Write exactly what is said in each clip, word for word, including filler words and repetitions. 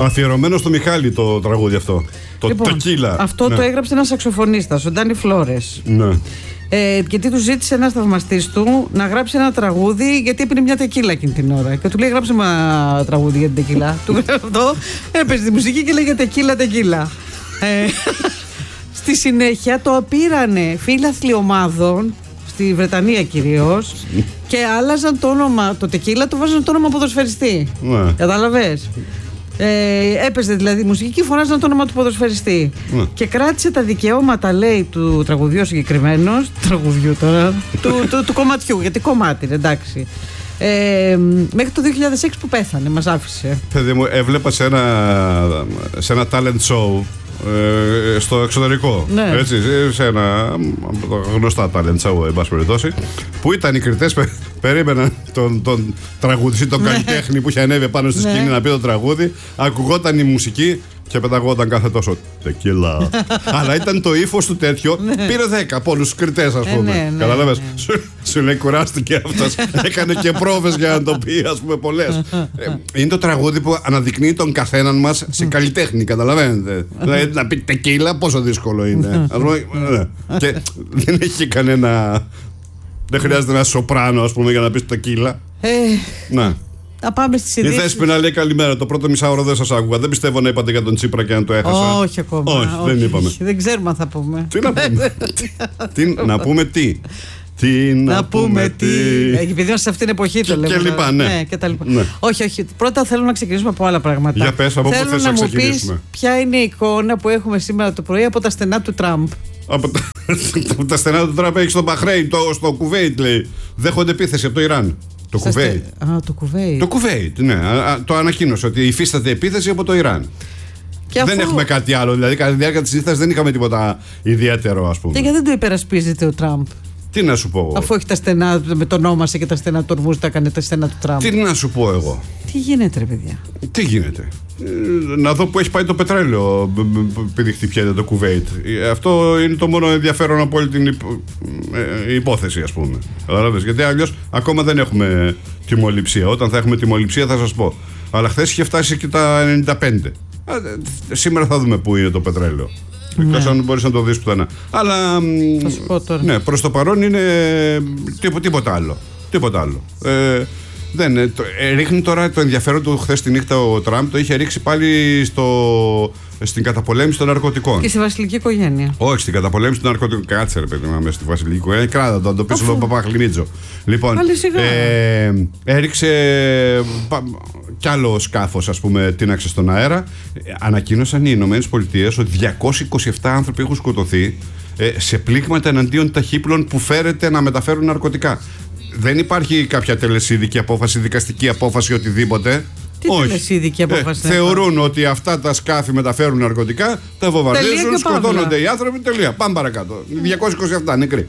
Αφιερωμένο στο Μιχάλη το τραγούδι αυτό. Το λοιπόν, Τεκίλα. Αυτό ναι. το έγραψε ένας σαξοφωνίστας, ο Ντάνι Φλόρες. Ναι. Ε, γιατί του ζήτησε ένας θαυμαστής του να γράψει ένα τραγούδι, γιατί έπινε μια τεκίλα εκείνη την ώρα. Και του λέει: γράψε ένα τραγούδι για την τεκίλα. Του γράψε αυτό, έπαιζε τη μουσική και λέγε τεκίλα, τεκίλα. Ε, στη συνέχεια το πήρανε φίλαθλοι ομάδων, στη Βρετανία κυρίως, και άλλαζαν το όνομα. Το τεκίλα το βάζανε το όνομα ποδοσφαιριστή. Ναι. Κατάλαβες. Ε, έπαιζε δηλαδή μουσική και φωνάζαν το όνομα του ποδοσφαιριστή. Ναι. Και κράτησε τα δικαιώματα, λέει, του τραγουδιού συγκεκριμένος. Τραγουδιού τώρα. του, του, του κομματιού, γιατί κομμάτι, εντάξει. Ε, μέχρι το δύο χιλιάδες έξι που πέθανε, μας άφησε. Παιδί μου, έβλεπα σε ένα, σε ένα talent show ε, στο εξωτερικό. Ναι. Έτσι, σε ένα από τα γνωστά talent show, εν πάση περιπτώσει, που ήταν οι κριτές, πε, περίμεναν τον, τον τραγουδιστή, τον ναι. καλλιτέχνη που είχε ανέβει πάνω στη σκηνή ναι. να πει το τραγούδι, ακουγόταν η μουσική και πεταγόταν κάθε τόσο τεκίλα. Αλλά ήταν το ύφος του τέτοιο. Πήρε δέκα από όλους τους κριτές, ας πούμε. Ε, ναι, ναι, Καταλάβες. Ναι. Σου, σου λέει, κουράστηκε αυτός. Έκανε και πρόβες για να το πει, ας πούμε, πολλές. Είναι το τραγούδι που αναδεικνύει τον καθέναν μας σε καλλιτέχνη. Καταλαβαίνετε. Δηλαδή να πει τεκίλα, πόσο δύσκολο είναι. Ας πούμε, και δεν έχει κανένα. Δεν χρειάζεται ένα σοπράνο, ας πούμε, για να πει τεκίλα. Να. Να πάμε στις ειδήσεις. Η Δέσποινα λέει καλημέρα. Το πρώτο μισάωρο δεν σας άκουγα. Δεν πιστεύω να είπατε για τον Τσίπρα και αν το έχασα. Όχι ακόμα. Όχι, όχι, δεν είπαμε. Δεν ξέρουμε αν θα πούμε. Τι να πούμε. τι, να πούμε τι. Τι να, να πούμε, πούμε τι. Επειδή είμαστε σε αυτήν την εποχή το λέμε. Και λοιπά, ναι. ναι, και τα λοιπά. Ναι. Όχι, όχι. Πρώτα θέλω να ξεκινήσουμε από άλλα πράγματα. Για πες, από πού θες να ξεκινήσουμε. Θέλω να μου πεις ποια είναι η εικόνα που έχουμε σήμερα το πρωί από τα στενά του Τραμπ. Από τα, τα στενά του Τραμπ έχει στο Μπαχρέιν, το, στο Κουβέιτ, λέει. Δέχονται επίθεση από το Ιράν. Το Κουβέιτ. Α, το Κουβέιτ. Το Κουβέιτ, ναι. Το ανακοίνωσε ότι υφίσταται επίθεση από το Ιράν. Αφού... Δεν έχουμε κάτι άλλο. Δηλαδή, κατά τη διάρκεια τη συζήτηση δεν είχαμε τίποτα ιδιαίτερο, ας πούμε. Και γιατί δεν το υπερασπίζεται ο Τραμπ. Τι να σου πω εγώ. Αφού έχει τα στενά, με το ονόμασε και τα στενά του ορμούς, τα έκανε τα στενά του Τραμπ. Τι να σου πω εγώ. Τι γίνεται, ρε παιδιά. Τι γίνεται. Να δω που έχει πάει το πετρέλαιο, επειδή χτυπιέται το Κουβέιτ. Αυτό είναι το μόνο ενδιαφέρον από όλη την υπόθεση, ας πούμε. Γιατί αλλιώς ακόμα δεν έχουμε τιμοληψία. Όταν θα έχουμε τιμοληψία θα σας πω. Αλλά χθες είχε φτάσει και τα ενενήντα πέντε. Σήμερα θα δούμε πού είναι το πετρέλαιο. Εκτός ναι. αν μπορείς να το δεις πουθενά. Αλλά θα σου πω τώρα. Ναι, προς το παρόν είναι τίποτα, τίποτα άλλο. Τίποτα άλλο. Ε, δεν, το, ε, ρίχνει τώρα το ενδιαφέρον του χθες τη νύχτα ο Τραμπ, το είχε ρίξει πάλι στο, στην καταπολέμηση των ναρκωτικών. Και στη βασιλική οικογένεια. Όχι, στην καταπολέμηση των ναρκωτικών. Κάτσε ρε παιδί μου, μέσα στη βασιλική οικογένεια. Κράτα το, το πίσω από Παπαχλιμίτζο. Λοιπόν, ε, έριξε πα, κι άλλο σκάφος, ας πούμε, τίναξε στον αέρα. Ε, ανακοίνωσαν οι Ηνωμένες Πολιτείες ότι διακόσιοι είκοσι επτά άνθρωποι έχουν σκοτωθεί ε, σε πλήγματα εναντίον ταχύπλων που φέρεται να μεταφέρουν ναρκωτικά. Δεν υπάρχει κάποια τελεσίδικη απόφαση, δικαστική απόφαση, οτιδήποτε. Τι τελεσίδικη απόφαση. Ε, θεωρούν ότι αυτά τα σκάφη μεταφέρουν ναρκωτικά, τα βομβαρδίζουν, σκοτώνονται οι άνθρωποι. Τελεία. Πάμε παρακάτω. διακόσιοι είκοσι επτά νεκροί.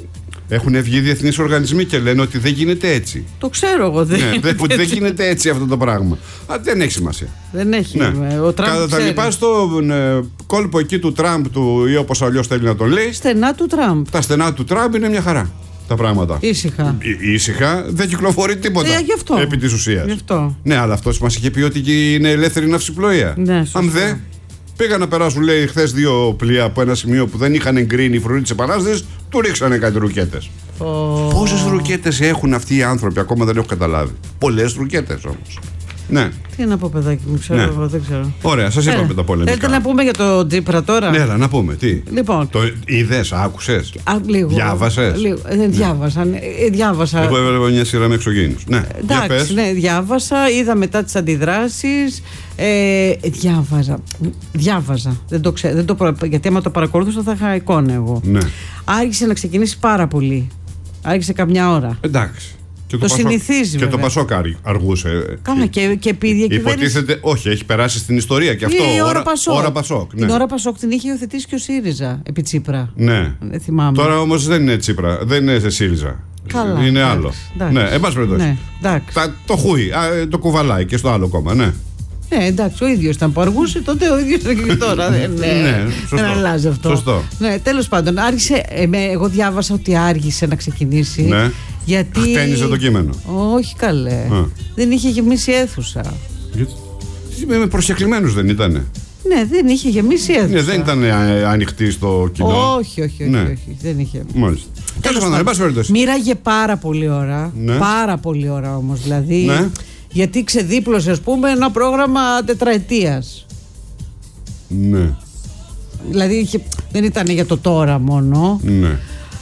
Έχουν βγει διεθνείς οργανισμοί και λένε ότι δεν γίνεται έτσι. Το ξέρω εγώ. Δεν, ναι, δεν, δεν γίνεται έτσι αυτό το πράγμα. Α, δεν έχει σημασία. Δεν έχει. Ναι. Ο Τραμπ κατά τα λοιπά, στο ε, κόλπο εκεί του Τραμπ του, ή όπως αλλιώς θέλει να τον λέει. Στενά του Τραμπ. Τα στενά του Τραμπ είναι μια χαρά. Τα πράγματα. Ήσυχα. Ή, ήσυχα, δεν κυκλοφορεί τίποτα. Ε, γι' αυτό. Επί της ουσίας. Γι' αυτό. Ναι, αλλά αυτός μας είχε πει ότι είναι ελεύθερη ναυσιπλοεία. Ναι, αν δε. Πήγαν να περάσουν, λέει, χθες δύο πλοία από ένα σημείο που δεν είχαν εγκρίνει οι φρουροί της Επανάστασης, του ρίξανε κάτι ρουκέτες. Oh. Πόσες ρουκέτες έχουν αυτοί οι άνθρωποι, ακόμα δεν έχω καταλάβει. Πολλές ρουκέτες όμως. Ναι. Τι να πω, παιδάκι μου, ξέρω, ναι. εγώ, δεν ξέρω. Ωραία, σας είπαμε τα πολεμικά. Θέλετε να πούμε για το Τσίπρα τώρα. Ναι, να πούμε, τι. Λοιπόν. Το είδες, άκουσες. Α, λίγο. Διάβασες. Λίγο. Δεν ναι. διάβασα. Ε, διάβασα. Εγώ έβλεπα μια σειρά με εξωγήινους. Ναι, εντάξει, ναι, διάβασα, είδα μετά τις αντιδράσεις. Ε, διάβαζα. Διάβαζα. Δεν το ξέρω. Δεν το, γιατί άμα το παρακολούθησα θα είχα εικόνα εγώ. Ναι. Άρχισε να ξεκινήσει πάρα πολύ. Άρχισε καμιά ώρα. Εντάξει. Και το, το συνηθίζει. Και βέβαια. Το Πασόκ αργούσε. Καλά, και, και επί διακυβέρνηση. Υποτίθεται, όχι, έχει περάσει στην ιστορία και αυτό. Η ώρα, ώρα Πασόκ. Ώρα Πασόκ ναι. Την ώρα Πασόκ την είχε υιοθετήσει και ο ΣΥΡΙΖΑ επί Τσίπρα. Ναι. Δεν θυμάμαι. Τώρα όμως δεν είναι Τσίπρα, δεν είναι σε ΣΥΡΙΖΑ. Καλά. Είναι εντάξει, άλλο. Εντάξει. Ναι, εν πάση περιπτώσει. Ναι, το χούι, α, το κουβαλάει και στο άλλο κόμμα, ναι. Ναι, εντάξει, ο ίδιος ήταν που αργούσε, τότε ο ίδιος ήταν και τώρα. δεν, ναι, ναι, δεν αλλάζει αυτό. Σωστό. Ναι, τέλος πάντων, άρχισε. Εγώ διάβασα ότι άργησε να ξεκινήσει. Ναι. Γιατί. Χτένιζε το κείμενο. Όχι καλέ. Α. Δεν είχε γεμίσει αίθουσα. Γιατί? Με προσκεκλημένους δεν ήτανε? Ναι, δεν είχε γεμίσει αίθουσα. Ναι, δεν ήταν ανοιχτή στο κοινό. Όχι, όχι, όχι, ναι. όχι δεν είχε. Μάλιστα. Τέλος πάντων, εν πάση περιπτώσει. Μοίραγε πάρα πολύ ώρα. Ναι. Πάρα πολύ ώρα όμως. Δηλαδή, ναι. γιατί ξεδίπλωσε, ας πούμε, ένα πρόγραμμα τετραετίας. Ναι. Δηλαδή, είχε, δεν ήταν για το τώρα μόνο. Ναι.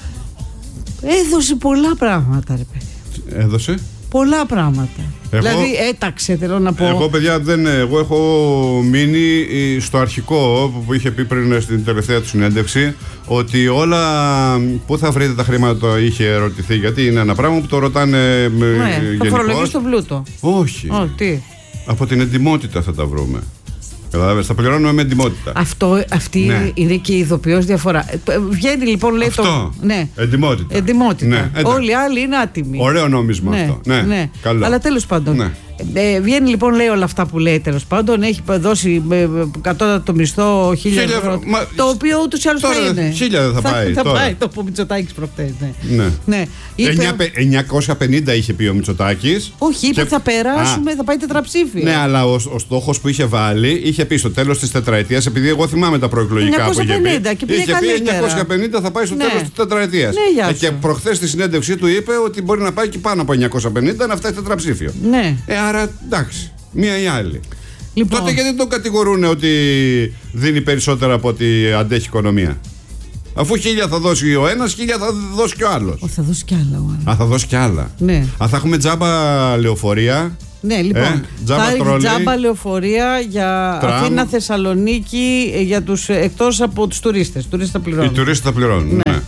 Έδωσε πολλά πράγματα, ρε παιδί. Έδωσε. Πολλά πράγματα. Εγώ, δηλαδή έταξε, θέλω να πω. Εγώ, παιδιά, δεν, εγώ έχω μείνει στο αρχικό που είχε πει πριν στην τελευταία του συνέντευξη, ότι όλα που θα βρείτε τα χρήματα είχε ερωτηθεί. Γιατί είναι ένα πράγμα που το ρωτάνε ναι, γενικώς. Θα φορολογήσει τον πλούτο. Όχι. Oh, τι? Από την εντιμότητα θα τα βρούμε. Καταλάβες, θα πληρώνουμε με εντιμότητα. Αυτό, αυτή ναι. είναι και η ειδοποιώς διαφορά. Βγαίνει λοιπόν, λέει αυτό. Το. Ναι. Εντιμότητα. Εντιμότητα. Ναι. Όλοι οι άλλοι είναι άτιμοι. Ωραίο νόμισμα ναι. αυτό. Ναι. Ναι. Καλό. Αλλά τέλος πάντων. Ναι. Ε, βγαίνει λοιπόν, λέει όλα αυτά που λέει τέλος πάντων. Έχει δώσει κατώτατο μισθό χίλια ευρώ. Μα... Το οποίο ούτως ή άλλως θα είναι. Χίλια δεν θα, θα πάει. Θα τώρα. πάει το που ο Μητσοτάκης προχτές. Ναι. Ναι. Ναι. Είπε... εννιακόσια πενήντα είχε πει ο Μητσοτάκης. Όχι, είπε και... θα περάσουμε, Α. θα πάει τετραψήφιο. Ναι, αλλά ο, ο στόχος που είχε βάλει είχε πει στο τέλος της τετραετίας, επειδή εγώ θυμάμαι τα προεκλογικά που είχε πει. Και είχε πει εννιακόσια πενήντα θα πάει στο ναι. τέλος της τετραετίας. Ναι, και προχθές στη συνέντευξή του είπε ότι μπορεί να πάει και πάνω από εννιακόσια πενήντα να φτάσει τετραψήφιο. Ναι. Ε, άρα εντάξει. Μία ή άλλη. Λοιπόν. Τότε γιατί τον κατηγορούν ότι δίνει περισσότερα από ότι αντέχει η οικονομία? Αφού χίλια θα δώσει ο ένας, χίλια θα δώσει και ο άλλος. Ο, θα δώσει κι άλλα ο άλλος. Α, θα δώσει κι άλλα. Ναι. Α, θα έχουμε τζάμπα λεωφορεία. Ναι, λοιπόν. Ε, τζάμπα θα τρόλεϊ, τζάμπα λεωφορεία για τραμ. Αθήνα, Θεσσαλονίκη, για τους, εκτός από τους τουρίστες. Τουρίστες θα πληρώνουν. Οι τουρίστες θα πληρώνουν. Ναι. Ναι.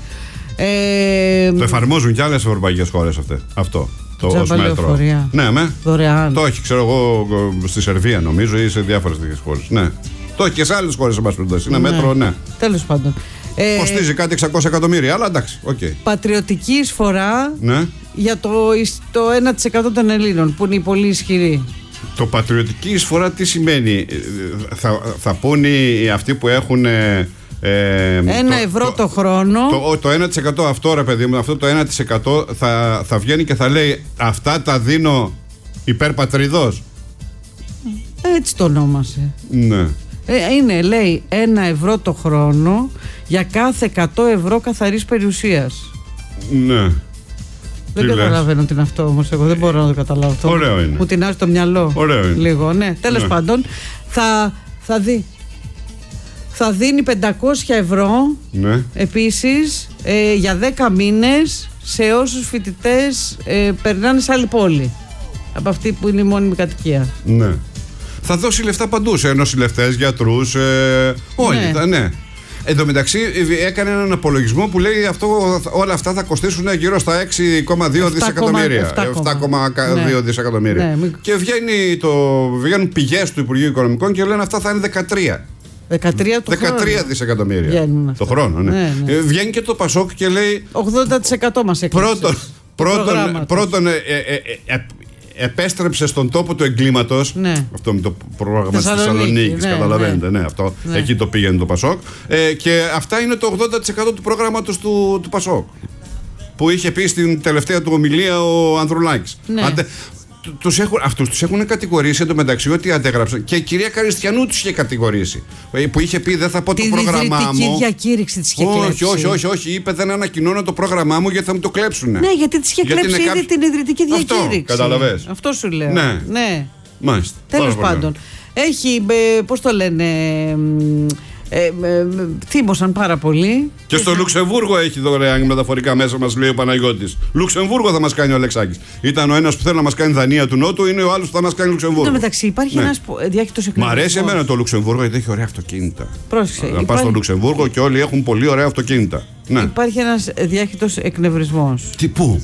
Ε, το εφαρμόζουν κι άλλες ευρωπαϊκές χώρες αυτό. Το ως μέτρο. Ναι, με. Δωρεάν. Το έχει, ξέρω εγώ, στη Σερβία νομίζω ή σε διάφορες τέτοιες χώρες. Ναι. Το έχει και σε άλλες χώρες, εν πάση περιπτώσει. Είναι ναι. μέτρο, ναι. Τέλος πάντων. Ε, Κοστίζει κάτι εξακόσια εκατομμύρια, αλλά εντάξει, οκ. Okay. Πατριωτική εισφορά ναι. για το, το ένα τοις εκατό των Ελλήνων, που είναι η πολύ ισχυρή. Το πατριωτική εισφορά τι σημαίνει? Θα, θα πούνε αυτοί που έχουν. Ε, ένα το, ευρώ το, το χρόνο. Το, το ένα τοις εκατό αυτό, ρε παιδί μου, αυτό το ένα τοις εκατό θα, θα βγαίνει και θα λέει αυτά τα δίνω υπέρ πατριδός. Έτσι το ονόμασε. Ναι. Ε, είναι, λέει, ένα ευρώ το χρόνο για κάθε εκατό ευρώ καθαρής περιουσίας. Ναι. Δεν καταλαβαίνω τι είναι αυτό όμως. Εγώ δεν μπορώ να το καταλάβω αυτό. Ωραίο είναι. Μου τεινάζει το μυαλό. Ωραίο είναι. Λίγο, ναι. Τέλος ναι. πάντων, θα, θα δει. Θα δίνει πεντακόσια ευρώ ναι. επίσης ε, για δέκα μήνες σε όσους φοιτητές ε, περνάνε σε άλλη πόλη από αυτή που είναι η μόνιμη κατοικία. Ναι. Θα δώσει λεφτά παντού, σε νοσηλευτές, γιατρούς, ε, όλοι. Ναι. Θα, ναι. Εν τω μεταξύ έκανε έναν απολογισμό που λέει αυτό, όλα αυτά θα κοστίσουν γύρω στα έξι κόμμα δύο δισεκατομμύρια. επτά κόμμα δύο δισεκατομμύρια. Ναι, μην... Και βγαίνει το, βγαίνουν πηγές του Υπουργείου Οικονομικών και λένε αυτά θα είναι δεκατρία. δεκατρία, το δεκατρία δισεκατομμύρια το χρόνο. Ναι. Ναι, ναι. Βγαίνει και το Πασόκ και λέει ογδόντα τοις εκατό μας έκλεισε. Πρώτον, πρώτον, πρώτον ε, ε, ε, ε, επέστρεψε στον τόπο του εγκλήματος. Ναι. Αυτό με το πρόγραμμα της Θεσσαλονίκης. Ναι, καταλαβαίνετε. Ναι. Ναι, αυτό, ναι. Εκεί το πήγαινε το Πασόκ. Ε, και αυτά είναι το ογδόντα τοις εκατό του προγράμματος του, του Πασόκ. Που είχε πει στην τελευταία του ομιλία ο Ανδρουλάκης. Ναι. Αντε, τους έχουν, αυτούς τους έχουν κατηγορήσει εντωμεταξύ ότι αντέγραψαν. Και η κυρία Καριστιανού τους είχε κατηγορήσει. Που είχε πει δεν θα πω την το πρόγραμμά μου. Την διακήρυξη της είχε όχι, κλέψει. Όχι, όχι, όχι. Είπε δεν ανακοινώνω το πρόγραμμά μου γιατί θα μου το κλέψουν. Ναι, γιατί της είχε κλέψει ήδη κάποιο... την ιδρυτική διακήρυξη. Αυτό, καταλαβες. Αυτό σου λέω. Ναι. ναι. Μάλιστα. Τέλος πάντων. Έχει, πώς το λένε. Ε, ε, θύμωσαν πάρα πολύ. Και στο Λουξεμβούργο έχει δωρεάν μεταφορικά μέσα, μας λέει ο Παναγιώτης. Λουξεμβούργο θα μας κάνει ο Αλεξάκης. Ήταν ο ένας που θέλει να μας κάνει Δανία του Νότου, είναι ο άλλος που θα μας κάνει Λουξεμβούργο. Εν τω μεταξύ υπάρχει ναι. ένας διάχυτος εκνευρισμός. Μ' αρέσει εμένα το Λουξεμβούργο γιατί έχει ωραία αυτοκίνητα. Πρόσεξε. Να υπάρχει... πας στο Λουξεμβούργο και όλοι έχουν πολύ ωραία αυτοκίνητα. Ναι. Υπάρχει ένας διάχυτος εκνευρισμός. Τι πού?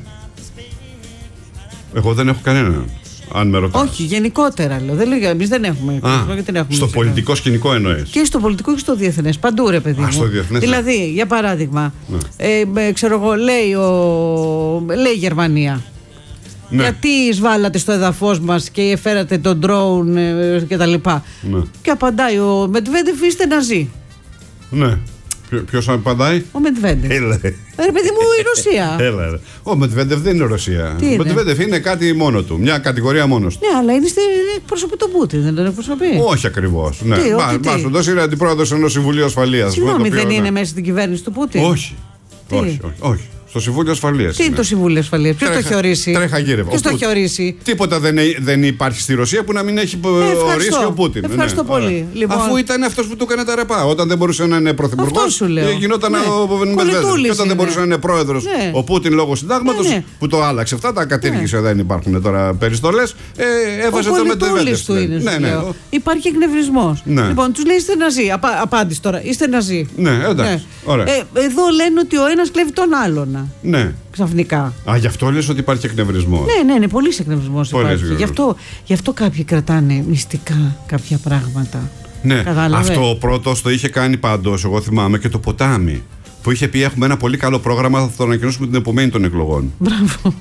Εγώ δεν έχω κανέναν. Αν με ρωτάς. Όχι, γενικότερα λέω. Δεν λέω εμείς δεν έχουμε. Α, γιατί δεν έχουμε στο πολιτικό σκηνικό εννοείς. Και στο πολιτικό και στο διεθνές. Παντού ρε παιδί μου. Α, στο διεθνές. Δηλαδή, για παράδειγμα, ναι. ε, ξέρω εγώ, λέει, ο, λέει η Γερμανία. Ναι. Γιατί εισβάλλατε στο εδαφός μας και εφέρατε τον ντρόουν ε, και τα λοιπά. Ναι. Και απαντάει ο Μετβέντεφ, είστε ναζί. Ναι. Ποιος απαντάει? Ο Μετβέντεφ. Έλα. Ρε παιδί μου, η Ρωσία. Έλα, ρε. Ο Μετβέντεφ δεν είναι Ρωσία. Τι είναι? Ο Μετβέντεφ είναι κάτι μόνο του. Μια κατηγορία μόνος του. Ναι, αλλά είναι στην εκπροσωπή τον Πούτιν, δεν τον εκπροσωπεί. Όχι ακριβώς. Ναι. Τι, Μα, τι, μας τον δώσει, είναι αντιπρόεδρος ενός Συμβουλίου Ασφαλείας. Συγγνώμη, δεν ναι. είναι μέσα στην κυβέρνηση του Πούτιν. Όχι. Όχι, όχι, όχι. Στο Συμβούλιο Ασφαλείας. Τι είναι το Συμβούλιο Ασφαλείας, ποιος το έχει ορίσει? Τρέχα γύρευα. Ποιος το έχει ορίσει? Τίποτα δεν, δεν υπάρχει στη Ρωσία που να μην έχει ε, ορίσει ο Πούτιν. Ευχαριστώ ναι, πολύ. Λοιπόν... Αφού ήταν αυτός που του έκανε τα ρεπά. Όταν δεν μπορούσε να είναι πρωθυπουργός, γινόταν ναι. ο Μετβέντεφ. Και όταν δεν μπορούσε να είναι πρόεδρος ναι. ο Πούτιν λόγω συντάγματος, ναι, ναι. που το άλλαξε. Αυτά τα κατήργησε, ναι. δεν υπάρχουν τώρα περιστολές. Ε, έβαζε το Μετβέντεφ. του είναι. Ναι, ναι. Υπάρχει εκνευρισμός. Ναι. Λοιπόν, τους λέει είστε ναζί. Απα, απάντηση τώρα. Είστε ναζί. Ναι, εντάξει. Εδώ λένε ότι ο ένας κλέβει τον άλλον. Ναι. Ξαφνικά. Α, γι' αυτό λες ότι υπάρχει εκνευρισμός. Ναι, ναι, ναι, πολύ εκνευρισμός υπάρχει. Γι' αυτό, γι' αυτό κάποιοι κρατάνε μυστικά κάποια πράγματα. Ναι, κατάλαβε. Αυτό ο πρώτος το είχε κάνει πάντως, εγώ θυμάμαι, και το ποτάμι. Που είχε πει: έχουμε ένα πολύ καλό πρόγραμμα, θα το ανακοινώσουμε την επομένη των εκλογών. Μπράβο.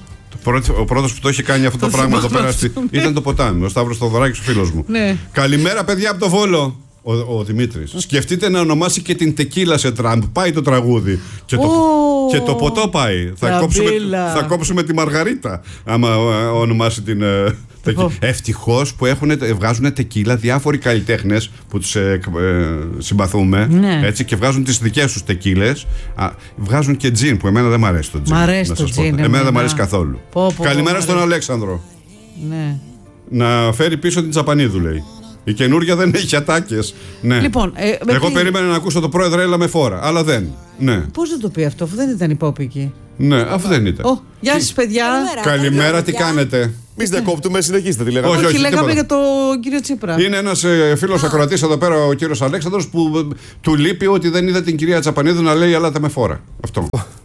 Ο πρώτος που το είχε κάνει αυτό το, το πράγμα εδώ πέρα ήταν το ποτάμι. Ο Σταύρος Θοδωράκης, ο φίλος μου. Ναι. Καλημέρα, παιδιά από το Βόλο. Ο, ο Δημήτρης. Σκεφτείτε να ονομάσει και την τεκίλα σε Τραμπ. Πάει το τραγούδι. Και το, oh, και το ποτό πάει. Θα κόψουμε, θα κόψουμε τη Μαργαρίτα. Άμα ονομάσει την. Oh. Ευτυχώς που έχουν, βγάζουν τεκίλα διάφοροι καλλιτέχνες που τους ε, ε, συμπαθούμε. Ναι. Έτσι, και βγάζουν τις δικές τους τεκίλες. Α, βγάζουν και τζιν που εμένα δεν μ' αρέσει το τζιν. Μ' αρέσει το τζιν. Εμένα, εμένα δεν μ' αρέσει καθόλου. Πω, πω, Καλημέρα πω, στον Αλέξανδρο. Ναι. Να φέρει πίσω την Τζαπανίδου, λέει. Η καινούργια δεν έχει ατάκες. Ναι. Λοιπόν, ε, Εγώ τι... περίμενα να ακούσω το πρόεδρο, έλα με φόρα. Αλλά δεν. Ναι. Πώς δεν το πει αυτό, αφού δεν ήταν υπόπικη. Ναι, αφού δεν ήταν. Oh, γεια σας, παιδιά. Καλημέρα, Καλημέρα τι κάνετε. Μη διακόπτουμε, συνεχίστε τη λέγαμε. Όχι, όχι, όχι λέγαμε τίποτα. Για τον κύριο Τσίπρα. Είναι ένας ε, φίλος ακροατής εδώ πέρα, ο κύριος Αλέξανδρος, που ε, του λείπει ότι δεν είδε την κυρία Τσαπανίδου να λέει ελάτε με φόρα. Αυτό.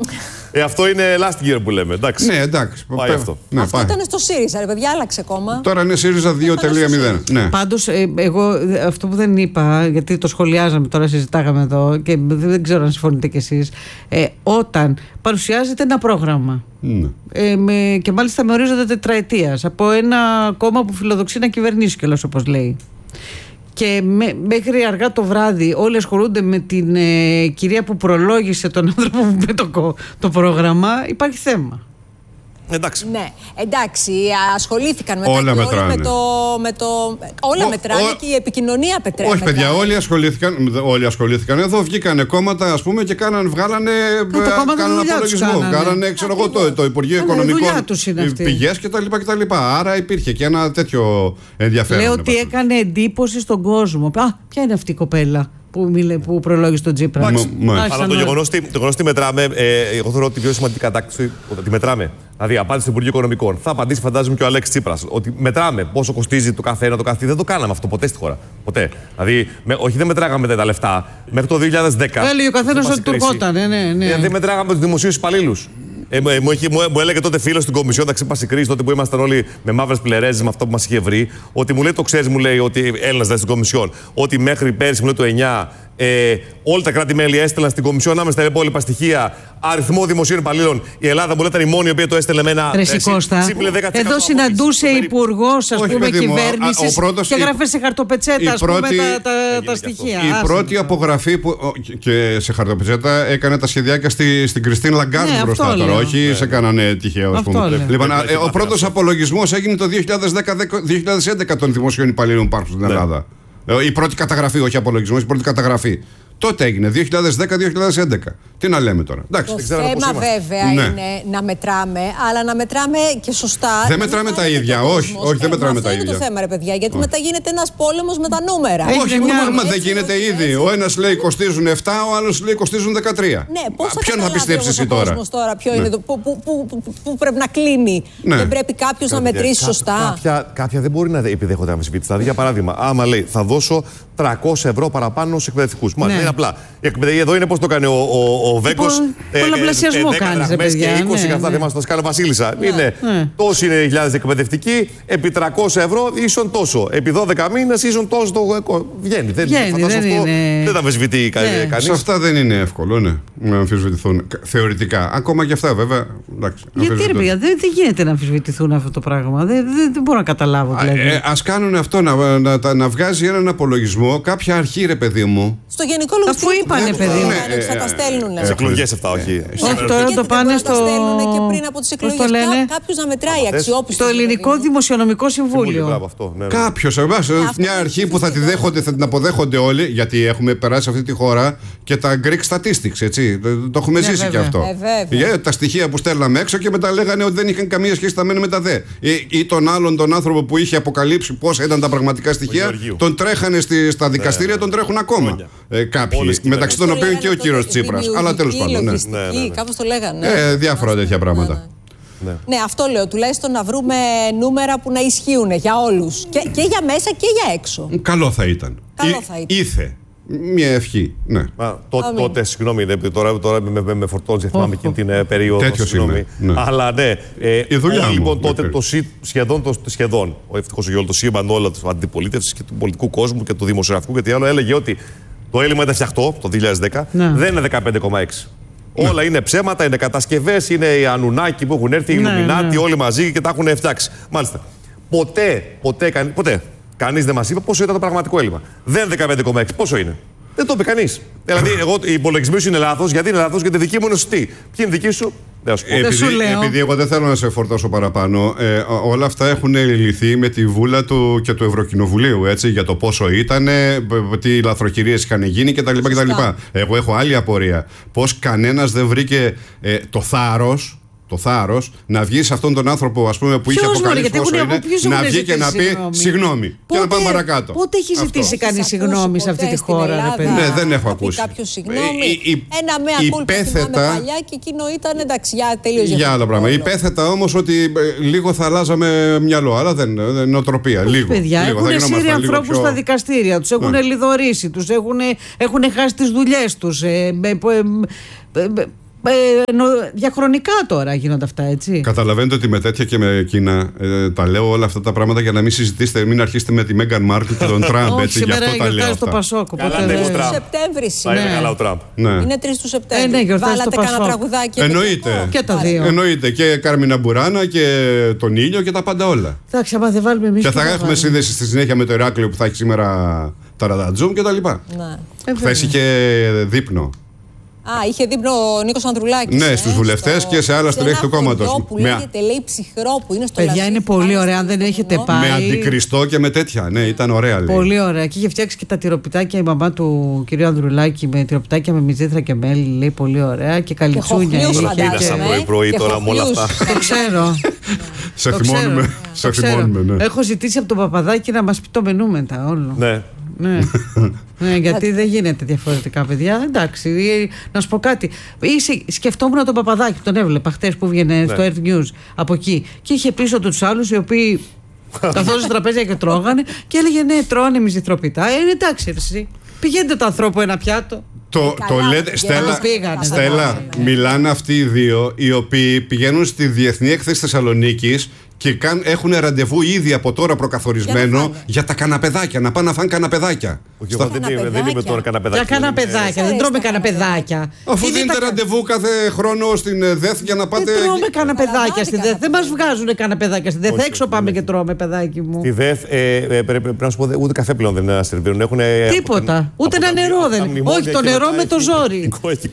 Ε, αυτό είναι last year που λέμε, εντάξει. Ναι, εντάξει. Πάει αυτό. Ναι, αυτό πάει. Ήταν στο ΣΥΡΙΖΑ, ρε παιδιά, άλλαξε κόμμα. Τώρα είναι ΣΥΡΙΖΑ δύο κόμμα μηδέν. Ναι. Πάντως, ε, εγώ αυτό που δεν είπα, γιατί το σχολιάζαμε τώρα, συζητάγαμε εδώ και δεν ξέρω αν συμφωνείτε κι εσείς. Ε, όταν παρουσιάζεται ένα πρόγραμμα. Ναι. Ε, με, και μάλιστα με ορίζοντα τετραετίας από ένα κόμμα που φιλοδοξεί να κυβερνήσει κιόλας, όπως λέει. Και με, μέχρι αργά το βράδυ όλοι ασχολούνται με την ε, κυρία που προλόγησε τον άνθρωπο που με το, το πρόγραμμα, υπάρχει θέμα. Εντάξει. Ναι, εντάξει, ασχολήθηκαν μετά όλα και μετράνε. Όλοι με το, με το, όλα ο, μετράνε ο, και η επικοινωνία πετρέ. Όχι, παιδιά, όλοι ασχολήθηκαν, όλοι ασχολήθηκαν. Εδώ βγήκανε κόμματα, ας πούμε, και κάναν, βγάλανε κάναν απολογισμό. Κάνανε, ξέρω εγώ, το, το Υπουργείο Οικονομικών πηγές κτλ. Άρα υπήρχε και ένα τέτοιο ενδιαφέρον. Λέω ότι έκανε εντύπωση στον κόσμο. Α, ποια είναι αυτή η κοπέλα που, μιλε, που προλόγησε τον Τσίπρα. Αλλά το γεγονός ότι μετράμε, ε, εγώ θεωρώ ότι η πιο σημαντική κατάκτηση ότι μετράμε. Δηλαδή, απάντηση του Υπουργείου Οικονομικών. Θα απαντήσει, φαντάζομαι, και ο Αλέξης Τσίπρας. Ότι μετράμε πόσο κοστίζει το καθένα, το καθένα. Δεν το κάναμε αυτό ποτέ στη χώρα. Ποτέ. Δηλαδή, με, όχι, δεν μετράγαμε τα λεφτά. Μέχρι το δύο χιλιάδες δέκα. Έλεγε ο καθένας ότι του ερχόταν. Ναι, ναι. Ε, δεν μετράγαμε τους δημοσίους υπαλλήλους. Ε, μου, μου, μου, μου έλεγε τότε φίλος στην Κομισιόν, τα ξύπασε κρίση, τότε που ήμασταν όλοι με μαύρες πλερέζες με αυτό που μας είχε βρει, ότι μου λέει, το ξέρεις, μου λέει, ότι Έλληνας δεν στην Κομισιόν, ότι μέχρι πέρυσι, μου λέει, το εννιά, ε, όλα τα κράτη-μέλη έστελναν στην Κομισιόν ανάμεσα στα υπόλοιπα στοιχεία αριθμό δημοσίων υπαλλήλων. Η Ελλάδα μου λέει ήταν η μόνη η οποία το έστελνε με ένα σύμφωνο δέκα τοις εκατό. Εδώ συναντούσε υπουργό, ας πούμε, κυβέρνηση και έγραφε σε χαρτοπετσέτα, ας πούμε, τα, τα, τα στοιχεία. Η πρώτη απογραφή που, και σε χαρτοπετσέτα έκανε τα σχεδιάκια στη, στην Κριστίν Λαγκάρντ ναι, μπροστά τώρα. Όχι ναι. σε κάνανε τυχαίο, ας πούμε. Λοιπόν, ο πρώτος απολογισμός έγινε το δύο χιλιάδες δέκα δύο χιλιάδες έντεκα των δημοσίων υπαλλήλων που υπάρχουν στην Ελλάδα. Η πρώτη καταγραφή, όχι απολογισμός, η πρώτη καταγραφή. Τότε έγινε, δύο χιλιάδες δέκα δύο χιλιάδες έντεκα. Τι να λέμε τώρα. Εντάξει, το θέμα βέβαια ναι. είναι να μετράμε, αλλά να μετράμε και σωστά. Δεν μετράμε τα ίδια, όχι, όχι, δεν μετράμε τα ίδια. Αυτό είναι το θέμα, ρε παιδιά, γιατί μετά γίνεται ένας πόλεμος με τα νούμερα. Όχι, νούμερα δεν γίνεται ήδη. Ο ένας λέει κοστίζουν επτά, ο άλλος λέει κοστίζουν δεκατρία. Ναι, πώς θα ποιον θα πιστέψει εσύ τώρα. Πού πρέπει να κλείνει. Δεν πρέπει κάποιος να μετρήσει σωστά. Κάποια δεν μπορεί να επιδέχονται αμφισβήτηση. Δηλαδή, για παράδειγμα, άμα λέει θα δώσω τριακόσια ευρώ παραπάνω στους εκπαιδευτικούς. Είναι απλά. Η εκπαιδευτική εδώ είναι πώς το κάνει ο, ο, ο Βέγκος. Πολλαπλασιασμό κάνει, παιδιά. Και είκοσι αυτά δεν μα τα κάνει Βασίλισσα. Είναι τόσοι είναι χιλιάδες εκπαιδευτικοί, επί τριακόσια ευρώ ίσον τόσο. Επί δώδεκα μήνες ίσον τόσο. Βγαίνει. Δεν τα αμφισβητεί κανείς. Σε αυτά δεν είναι εύκολο, ναι, να αμφισβητηθούν. Θεωρητικά. Ακόμα και αυτά, βέβαια. Γιατί ρε παιδιά, δεν γίνεται να αμφισβητηθούν αυτό το πράγμα. Δεν μπορώ να καταλάβω. Ας κάνουν αυτό, να βγάζει έναν απολογισμό κάποια αρχή, ρε παιδί μου. Στο γενικό λογιστήριο. Αφού είπανε, παιδί μου. Θα τα στέλνουν. Σε εκλογές αυτά, όχι. Όχι, τώρα το πάνε στο. Θα τα στέλνουν και πριν από τις εκλογές. Κάποιος να μετράει αξιόπιστο. Το Ελληνικό Δημοσιονομικό Συμβούλιο. Κάποιος, μια αρχή που θα τη δέχονται, θα την αποδέχονται όλοι, γιατί έχουμε περάσει αυτή τη χώρα και τα Greek statistics, έτσι. Το έχουμε ζήσει και αυτό. Τα στοιχεία που στέλναμε έξω και μετά λέγανε ότι δεν είχαν καμία σχέση τα μένα με τα δε. Ή τον άλλον τον άνθρωπο που είχε αποκαλύψει πόσα ήταν τα πραγματικά στοιχεία, τον τρέχανε στα δικαστήρια, τον τρέχουν ακόμα. Κάποιοι, μεταξύ των οποίων και ο κύριος Τσίπρας. Αλλά τέλος πάντων. Κάπως το λέγανε. Διάφορα τέτοια πράγματα. Ναι. ναι, αυτό λέω. Τουλάχιστον να βρούμε νούμερα που να ισχύουν για όλους. Και, και για μέσα και για έξω. Καλό θα ήταν. Καλό θα ήταν. Ήθε. Μια ευχή. Ναι. Μα, τό, τότε, συγγνώμη, τώρα, τώρα με, με, με φορτώνει, θυμάμαι εκείνη την ε, περίοδο. Τέτοιος είμαι. Ναι. Αλλά ναι. Ε, Η δουλειά όλοι, μου, λοιπόν, τότε ναι. το, σχεδόν, το, σχεδόν, ευτυχώς για όλο το σύμπαν, όλα τη αντιπολίτευση και του πολιτικού κόσμου και του δημοσιογραφικού και τι άλλο, έλεγε ότι το έλλειμμα ήταν φτιαχτό το δύο χιλιάδες δέκα, ναι. δεν είναι δεκαπέντε κόμμα έξι. Ναι. Όλα είναι ψέματα, είναι κατασκευές, είναι οι Ανουνάκοι που έχουν έρθει, οι Ιλουμινάτοι, ναι, ναι. όλοι μαζί και τα έχουν φτιάξει. Μάλιστα. Ποτέ, ποτέ, ποτέ κανείς δεν μας είπε πόσο ήταν το πραγματικό έλλειμμα. Δεν είναι δεκαπέντε κόμμα έξι. Πόσο είναι? Δεν το είπε κανείς. Δηλαδή, εγώ, οι υπολογισμοί σου είναι λάθος. Γιατί είναι λάθος? Γιατί δική μου είναι σωστή. Ποιοι είναι δική σου? Δεν σου πω. Επειδή, επειδή εγώ δεν θέλω να σε φορτώσω παραπάνω, ε, όλα αυτά έχουν λυθεί με τη βούλα του και του Ευρωκοινοβουλίου. Έτσι, για το πόσο ήταν, τι λαθροχειρίες είχαν γίνει κτλ. Εγώ έχω άλλη απορία. Πώς κανένας δεν βρήκε ε, το θάρρος. Το θάρρος να βγει σε αυτόν τον άνθρωπο, ας πούμε, που είχε αποκαλύψει πόσο είναι, να βγει και να πει συγγνώμη. Και να πάμε παρακάτω. Πότε έχει ζητήσει κανείς συγγνώμη σε αυτή τη χώρα, ρε παιδί? Ναι, δεν έχω ακούσει. Κάποιος συγγνώμη. Ένα μέα κούλπα θυμάμαι παλιά και εκείνο ήταν εντάξει, για τελείως. Για άλλα πράγματα. Υπέθετα όμως ότι λίγο θα αλλάζαμε μυαλό, αλλά δεν είναι νοοτροπία. Λίγο. Παιδιά, έχουν σύρει ανθρώπους στα δικαστήρια, τους έχουν λιδωρήσει, τους έχουν χάσει τις δουλειές τους. Ε, νο, διαχρονικά τώρα γίνονται αυτά, έτσι. Καταλαβαίνετε ότι με τέτοια και με Κίνα ε, τα λέω όλα αυτά τα πράγματα για να μην συζητήσετε, μην αρχίσετε με τη Μέγαν Μάρκλ και τον Τραμπ. Έτσι, γι' αυτό τα λέω. Στο Πασόκ, καλά, ναι, τρεις του Σεπτέμβρη σήμερα. Ναι. Καλά ο Τραμπ. Ναι. Είναι τρεις του Σεπτέμβρη. Ε, ναι, βάλατε κανένα τραγουδάκι? Εννοείται. Και τα δύο. Εννοείται. Και Κάρμινα Μπουράνα και τον ήλιο και τα πάντα όλα. Εντάξει, άμα δεν βάλουμε εμείς. Και θα έχουμε σύνδεση στη συνέχεια με το Ηράκλειο που θα έχει σήμερα τα ραντατζούμ και τα λοιπά. Χθες είχε δείπνο. Α, είχε δείπνο ο Νίκος Ανδρουλάκης. Ναι, στους βουλευτές στο... και σε άλλα στελέχη του κόμματος. Που λέγεται, λέει, ψυχρό, που είναι στο παιδιά, είναι πολύ ωραία, αν δεν έχετε πάει. Με αντικριστό και με τέτοια, ναι, ήταν ωραία, λέει. Πολύ ωραία. Και είχε φτιάξει και τα τυροπιτάκια η μαμά του κ. Ανδρουλάκη με τυροπιτάκια με μυζήθρα και μέλι, λέει, πολύ ωραία. Και καλυτσούνια. Πίνασα πρωί-πρωί τώρα με όλα αυτά. Το ξέρω. Σε θυμώνουμε. Σε θυμώνουμε, ναι. Έχω ζητήσει από τον Παπαδάκη να μας πει το μενού μετά όλο. Ναι. Ναι. ναι, γιατί δεν γίνεται διαφορετικά, παιδιά. Εντάξει, να σου πω κάτι. Είσαι, σκεφτόμουν τον Παπαδάκη, τον έβλεπα χτες που βγαίνει ναι. στο Earth News από εκεί. Και είχε πίσω του τους άλλους οι οποίοι καθόταν στα τραπέζια και τρώγανε και έλεγε ναι, τρώνε μυζηθροπιτά. Ε, εντάξει, εσύ. Πηγαίνετε το ανθρώπου ένα πιάτο. Το, το λέτε, Στέλλα, πήγανε, Στέλλα μιλάνε αυτοί οι δύο οι οποίοι πηγαίνουν στη Διεθνή Έκθεση Θεσσαλονίκης και καν, έχουν ραντεβού ήδη από τώρα προκαθορισμένο για, για τα καναπεδάκια, να πάνε να φάνε καναπεδάκια. Όχι, Στα... δεν, είμαι, δεν είμαι τώρα καναπεδάκια. Για καναπεδάκια, δεν τρώμε καναπεδάκια. Αφού δίνετε τα... ραντεβού κάθε χρόνο στην ΔΕΘ για να πάτε. Δεν τρώμε καναπεδάκια στη ΔΕΘ. Δεν μας βγάζουν καναπεδάκια στη ΔΕΘ. Έξω πάμε και τρώμε, παιδάκι μου. Στη ΔΕΘ πρέπει να σου πω ούτε καφέ πλέον δεν σερβίρουν. Τίποτα. Ούτε ένα νερό δεν. Όχι, το νερό με το ζόρι.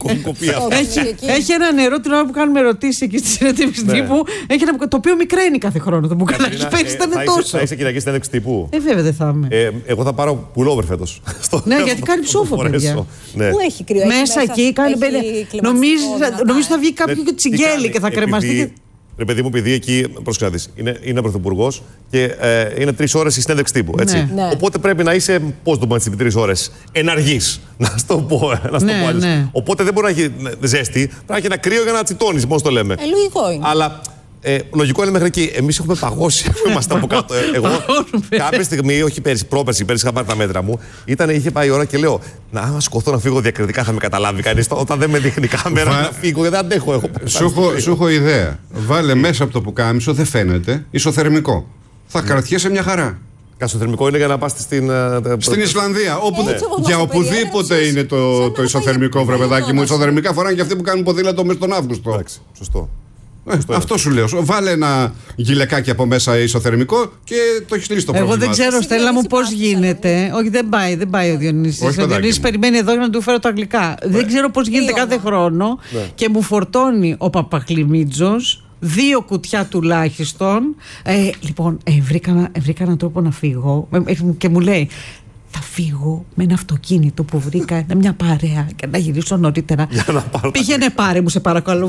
Έχει ένα νερό την ώρα που κάνουμε ερωτήσεις εκεί στη συνέντευξη τύπου. Το οποίο μικραίνει κάθε χρόνο το μπουκαλάκι. Πέρυσι ήταν τόσο. Θα είσαι Κυριακή συνέντευξη τύπου? Ε, βέβαια δεν θα είμαι. Ε, εγώ θα πάρω πουλόβερ φέτος. Ναι, γιατί κάνει ψόφο, παιδιά. Ναι. Πού έχει κρύο? Μέσα εκεί κάνει. Νομίζω θα βγει κάποιο και τσιγκέλι και θα κρεμαστεί. Ρε παιδί μου, επειδή εκεί, πρόσεχε, είναι, είναι πρωθυπουργός και ε, είναι τρεις ώρες η συνέντευξη τύπου. Έτσι. Ναι. Ναι. Οπότε πρέπει να είσαι, πώς το πω έτσι, τρεις ώρες, εναργής. Να στο πω, να στο ναι, πω ναι. Οπότε δεν μπορεί να έχει ζέστη, πρέπει να έχει ένα κρύο για να τσιτώνεις, πώς το λέμε. Ε, λογικό είναι. Αλλά Ε, λογικό είναι μέχρι εκεί. Εμείς έχουμε παγώσει. Είμαστε από κάτω. Εγώ κάποια στιγμή, όχι πέρυσι, πρόπερσι, πέρυσι είχα πάρει τα μέτρα μου. Ήταν, είχε πάει η ώρα και λέω: να, άμα σκοθώ να φύγω διακριτικά, θα με καταλάβει κανείς. Όταν δεν με δείχνει κάμερα Βα... να φύγω, δεν αντέχω. Έχω... Σου, έχω, σου έχω ιδέα. Βάλε μέσα από το πουκάμισο, δεν φαίνεται, ισοθερμικό. Θα ναι. κρατιέσαι μια χαρά. Κασοθερμικό είναι για να πάστε στην. Στην Ισλανδία. Όπου, ναι. Για οπουδήποτε είναι το, το ισοθερμικό, βρε παιδάκι μου. Ισοθερμικά φοράνε και αυτοί που κάνουν ποδήλατο μέσα τον Αύγουστο. Εντάξει, σωστό. Ε, αυτό σου λέω. Βάλε ένα γυλαικάκι από μέσα ισοθερμικό και το έχει λύσει το πρόβλημα. Εγώ δεν ξέρω, Στέλλα μου, πώς γίνεται. Όχι, δεν πάει, δεν πάει ο Διονύσης. Ο Διονύσης περιμένει εδώ για να του φέρω τα γλυκά. Δεν ξέρω πώς γίνεται κάθε χρόνο και μου φορτώνει ο Παπαχλημίτζος δύο κουτιά τουλάχιστον. Ε, λοιπόν, ε, βρήκα, ε, βρήκα έναν τρόπο να φύγω ε, και μου λέει: θα φύγω με ένα αυτοκίνητο που βρήκα, μια παρέα και να γυρίσω νωρίτερα. Πήγαινε πάρε μου, σε παρακαλώ.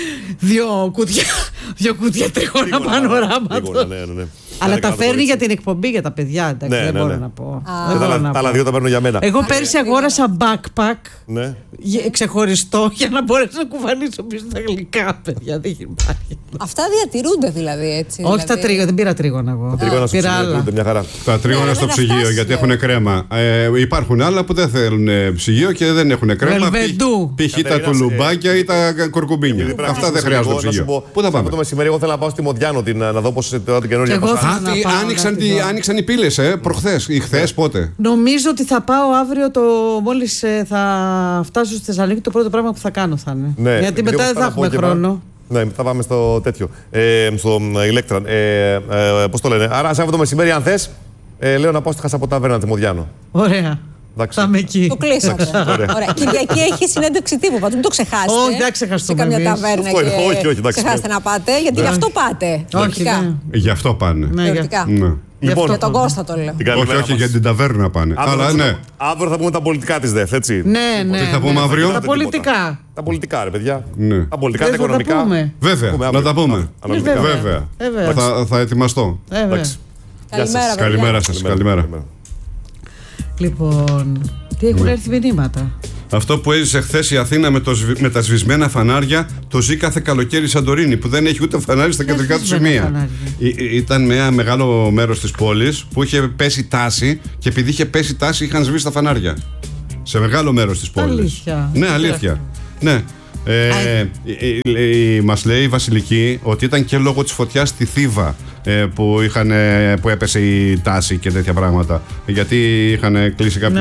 δύο κουτιά, δύο κουτιά τρίγωνα πανοράματος. Ναι, ναι, ναι. Αλλά τα φέρνει για την εκπομπή για τα παιδιά, εντάξει, ναι, δεν ναι, μπορώ ναι. να πω. Και τα άλλα δύο τα παίρνω για μένα. Εγώ πέρσι αγόρασα backpack ναι. ξεχωριστό για να μπορέσω να κουβαλήσω πίσω τα γλυκά, παιδιά. Δεν υπάρχει. Αυτά διατηρούνται δηλαδή έτσι. Όχι δηλαδή. τα τρίγωνα, δεν πήρα τρίγωνα εγώ. Τα τρίγωνα στο ψυγείο διατηρούνται μια χαρά. Τα τρίγωνα στο ψυγείο γιατί έχουν κρέμα. Υπάρχουν άλλα που δεν θέλουν ψυγείο και δεν έχουν κρέμα. Π.χ. τα τουλουμπάκια ή τα κουρκουμπίνια. Αυτά δεν χρειάζονται ψυγείο. Πού θα πάμε? Το μεσημέρι εγώ θέλω να πάω στη Μοδιάνο να δω πώς την καινούργια Άνοιξαν οι πύλες, ε, προχθές ή χθες, πότε? Νομίζω ότι θα πάω αύριο, το, μόλις ε, θα φτάσω στη Θεσσαλονίκη, το πρώτο πράγμα που θα κάνω θα είναι. Ναι, γιατί μετά δεν θα έχουμε χρόνο. Ναι, θα πάμε στο τέτοιο. Ε, στο Ηλέκτραν. Ε, ε, πώς το λένε. Άρα, Σάββατο μεσημέρι, αν θες, ε, λέω να πάω στη Χασαποταβέρνα τη Μοδιάνο. Ωραία. Εντάξει. Θα είμαι εκεί. Το κλείσατε. Ωραία. Κυριακή έχει συνέντευξη τύπου, πάντως μην το ξεχάσετε. Όχι, δεν ξεχαστούμε. Σε καμιά ταβέρνα και όχι, όχι, ξεχάσετε να πάτε, γιατί γι' αυτό πάτε. Όχι, γι' αυτό πάνε. Λοιπόν, για τον Κώστα το λέω. Όχι, όχι, για την ταβέρνα πάνε. Αλλά ναι. Αύριο θα πούμε τα πολιτικά της ΔΕΦ, έτσι. Ναι, ναι. Τι θα πούμε αύριο? Τα πολιτικά. Τα πολιτικά, ρε παιδιά. Ναι. Τα πολιτικά, τα οικονομικά. Βέβαια, να τα πούμε. Βέβαια. Θα ετοιμαστώ. Καλημέρα σας. Καλημέρα. Λοιπόν, τι έχουν έρθει μηνύματα? Αυτό που έζησε χθες η Αθήνα με, το, με τα σβησμένα φανάρια, το ζει κάθε καλοκαίρι η Σαντορίνη, που δεν έχει ούτε φανάρι στα κεντρικά του σημεία. Ή, ήταν ένα μεγάλο μέρος της πόλης που είχε πέσει τάση και επειδή είχε πέσει τάση είχαν σβήσει τα φανάρια. Σε μεγάλο μέρος της πόλης. Αλήθεια. Ναι, αλήθεια. Ναι. Ε, ε, μας λέει η Βασιλική ότι ήταν και λόγω της φωτιάς στη Θήβα ε, που, είχαν, που έπεσε η τάση και τέτοια πράγματα. Γιατί είχαν κλείσει κάποιες